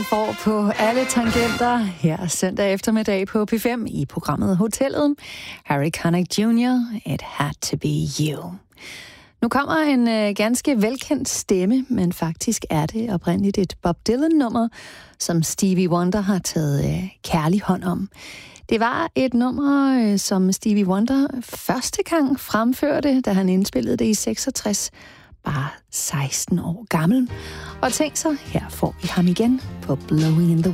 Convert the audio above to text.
får på alle tangenter her søndag eftermiddag på P5 i programmet Hotellet. Harry Connick Jr., It Had to Be You. Nu kommer en ganske velkendt stemme, men faktisk er det oprindeligt et Bob Dylan-nummer, som Stevie Wonder har taget kærlig hånd om. Det var et nummer, som Stevie Wonder første gang fremførte, da han indspillede det i 66, bare 16 år gammel. Og tænk så, her får vi ham igen på Blowing in the